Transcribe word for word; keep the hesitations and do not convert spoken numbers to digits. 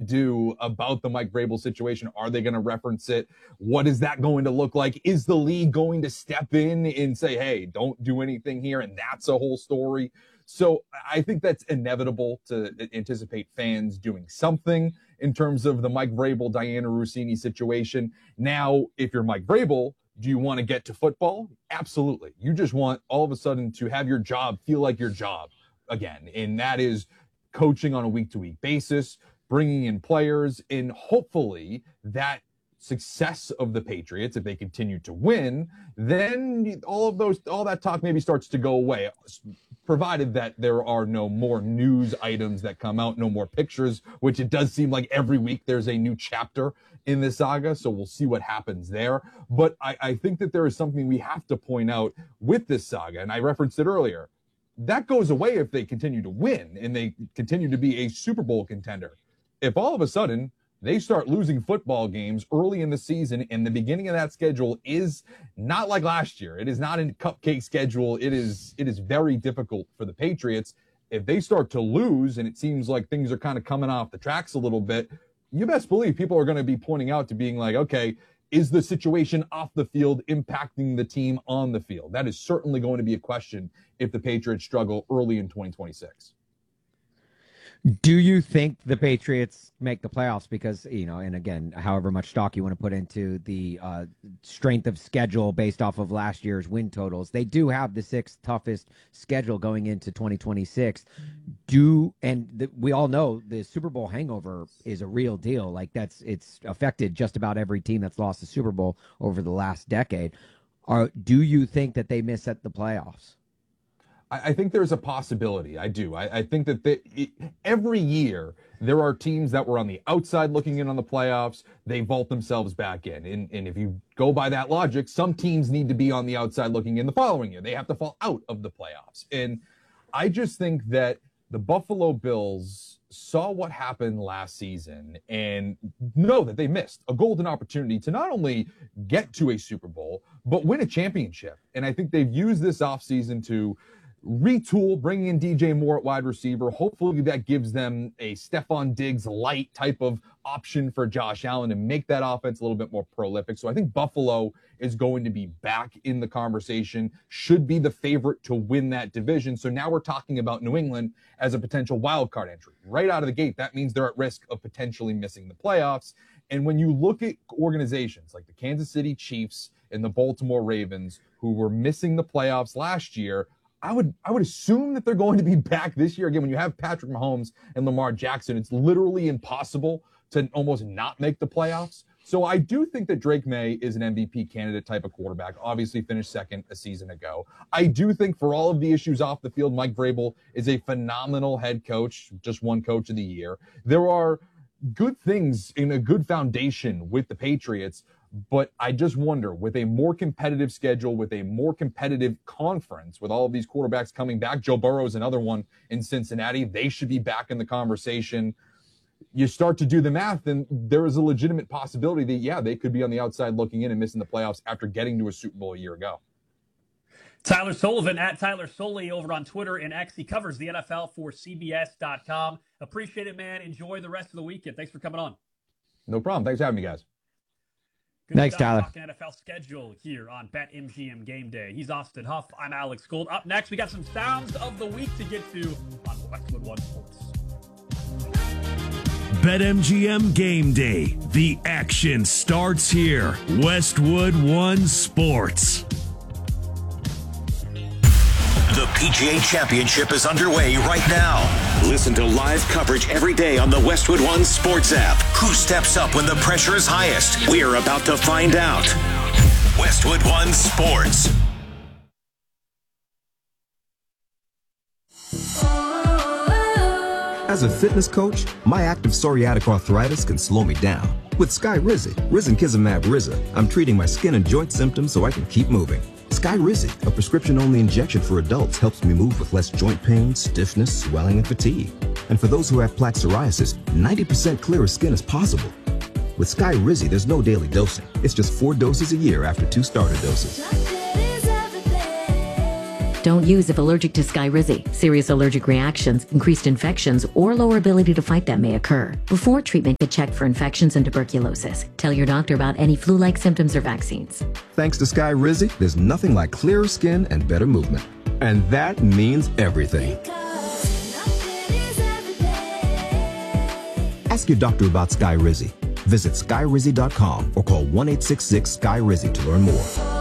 do about the Mike Vrabel situation? Are they going to reference it? What is that going to look like? Is the league going to step in and say, hey, don't do anything here? And that's a whole story. So I think that's inevitable to anticipate fans doing something in terms of the Mike Vrabel, Diana Russini situation. Now, if you're Mike Vrabel, do you want to get to football? Absolutely. You just want all of a sudden to have your job feel like your job again. And that is coaching on a week-to-week basis, bringing in players, and hopefully that success of the Patriots, if they continue to win, then all of those, all that talk maybe starts to go away, provided that there are no more news items that come out, no more pictures, which it does seem like every week there's a new chapter in this saga. So we'll see what happens there. But I, I think that there is something we have to point out with this saga, and I referenced it earlier. That goes away if they continue to win and they continue to be a Super Bowl contender. If all of a sudden they start losing football games early in the season and the beginning of that schedule is not like last year, it is not a cupcake schedule. It is, it is very difficult for the Patriots. If they start to lose and it seems like things are kind of coming off the tracks a little bit, you best believe people are going to be pointing out to being like, okay, is the situation off the field impacting the team on the field? That is certainly going to be a question if the Patriots struggle early in twenty twenty-six. Do you think the Patriots make the playoffs? Because, you know, and again, however much stock you want to put into the uh, strength of schedule based off of last year's win totals, they do have the sixth toughest schedule going into twenty twenty-six. Do and the, we all know the Super Bowl hangover is a real deal. Like that's it's affected just about every team that's lost the Super Bowl over the last decade. Are do you think that they miss at the playoffs? I think there's a possibility. I do. I, I think that they, it, every year there are teams that were on the outside looking in on the playoffs. They vault themselves back in. And, and if you go by that logic, some teams need to be on the outside looking in the following year. They have to fall out of the playoffs. And I just think that the Buffalo Bills saw what happened last season and know that they missed a golden opportunity to not only get to a Super Bowl, but win a championship. And I think they've used this offseason to retool, bringing in D J Moore at wide receiver. Hopefully that gives them a Stephon Diggs light type of option for Josh Allen to make that offense a little bit more prolific. So I think Buffalo is going to be back in the conversation, should be the favorite to win that division. So now we're talking about New England as a potential wild card entry. Right out of the gate, that means they're at risk of potentially missing the playoffs. And when you look at organizations like the Kansas City Chiefs and the Baltimore Ravens, who were missing the playoffs last year, I would I would assume that they're going to be back this year. Again, when you have Patrick Mahomes and Lamar Jackson, it's literally impossible to almost not make the playoffs. So I do think that Drake May is an M V P candidate type of quarterback, obviously finished second a season ago. I do think for all of the issues off the field, Mike Vrabel is a phenomenal head coach, just one coach of the year. There are good things in a good foundation with the Patriots, but I just wonder, with a more competitive schedule, with a more competitive conference, with all of these quarterbacks coming back, Joe Burrow is another one in Cincinnati. They should be back in the conversation. You start to do the math, and there is a legitimate possibility that, yeah, they could be on the outside looking in and missing the playoffs after getting to a Super Bowl a year ago. Tyler Sullivan at Tyler Soley over on Twitter and X. He covers the N F L for C B S dot com. Appreciate it, man. Enjoy the rest of the weekend. Thanks for coming on. No problem. Thanks for having me, guys. Good Thanks, Tyler. Talking N F L schedule here on BetMGM Game Day. He's Austin Huff. I'm Alex Gold. Up next, we got some sounds of the week to get to on Westwood One Sports. BetMGM Game Day. The action starts here. Westwood One Sports. The P G A Championship is underway right now. Listen to live coverage every day on the Westwood One Sports app. Who steps up when the pressure is highest? We're about to find out. Westwood One Sports. As a fitness coach, my active psoriatic arthritis can slow me down. With Skyrizi, Risankizumab Riza, I'm treating my skin and joint symptoms so I can keep moving. Skyrizi, a prescription-only injection for adults, helps me move with less joint pain, stiffness, swelling, and fatigue. And for those who have plaque psoriasis, ninety percent clearer skin is possible. With Skyrizi, there's no daily dosing. It's just four doses a year after two starter doses. Don't use if allergic to Skyrizi. Serious allergic reactions, increased infections, or lower ability to fight them may occur. Before treatment, get checked for infections and tuberculosis. Tell your doctor about any flu-like symptoms or vaccines. Thanks to Skyrizi, there's nothing like clearer skin and better movement. And that means everything. Ask your doctor about Skyrizi. Visit skyrizi dot com or call one eight six six Sky Rizzy to learn more.